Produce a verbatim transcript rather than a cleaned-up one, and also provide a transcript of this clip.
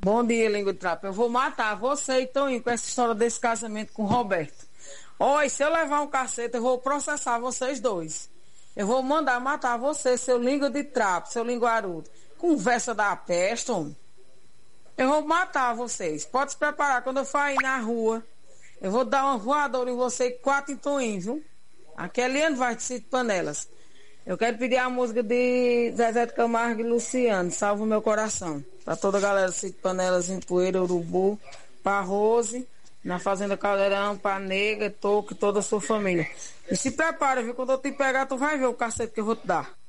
Bom dia, língua de trapo. Eu vou matar você e Toninho com essa história desse casamento com o Roberto. Oi, se eu levar um cacete, eu vou processar vocês dois. Eu vou mandar matar você, seu língua de trapo, seu linguarudo. Conversa da peste, homem. Eu vou matar vocês. Pode se preparar. Quando eu for aí na rua, eu vou dar uma voadora em você e quatro em Toninho, viu? Aqui é Eliane vai de Sítio Panelas. Eu quero pedir a música de Zezé de Camargo e Luciano, Salva o Meu Coração. Pra toda a galera do Sítio Panelas, em Poeira, Urubu, pra Rose, na Fazenda Caldeirão, pra Nega, Toco e toda a sua família. E se prepara, viu? Quando eu te pegar, tu vai ver o cacete que eu vou te dar.